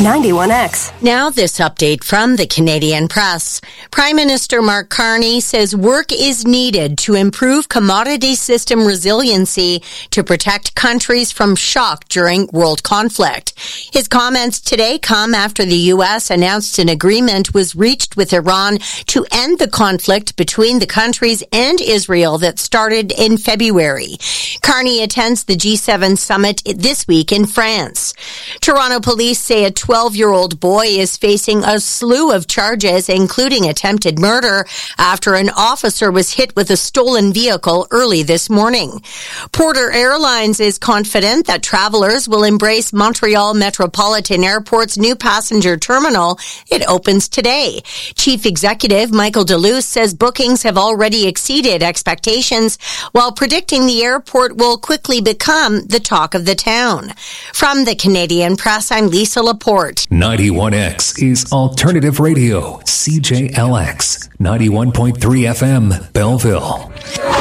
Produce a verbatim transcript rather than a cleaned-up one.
ninety-one X. Now this update from the Canadian Press. Prime Minister Mark Carney says work is needed to improve commodity system resiliency to protect countries from shock during world conflict. His comments today come after the U S announced an agreement was reached with Iran to end the conflict between the countries and Israel that started in February. Carney attends the G seven summit this week in France. Toronto police say a twelve-year-old boy is facing a slew of charges, including attempted murder, after an officer was hit with a stolen vehicle early this morning. Porter Airlines is confident that travelers will embrace Montreal Metropolitan Airport's new passenger terminal. It opens today. Chief Executive Michael Deleuze says bookings have already exceeded expectations, while predicting the airport will quickly become the talk of the town. From the Canadian Press, I'm Lisa Laporte. ninety-one X is Alternative Radio, C J L X, ninety-one point three F M, Belleville.